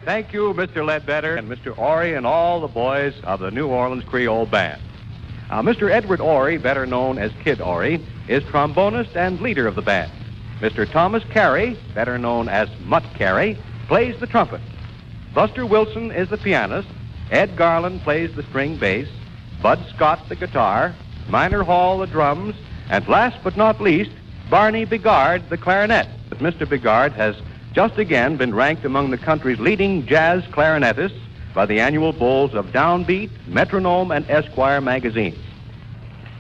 Thank you, Mr. Ledbetter and Mr. Ory and all the boys of the New Orleans Creole Band. Mr. Edward Ory, better known as Kid Ory, is trombonist and leader of the band. Mr. Thomas Carey, better known as Mutt Carey, plays the trumpet. Buster Wilson is the pianist. Ed Garland plays the string bass. Bud Scott the guitar. Minor Hall the drums. And last but not least, Barney Bigard the clarinet. But Mr. Bigard has just again been ranked among the country's leading jazz clarinetists by the annual bulls of Downbeat, Metronome, and Esquire magazines.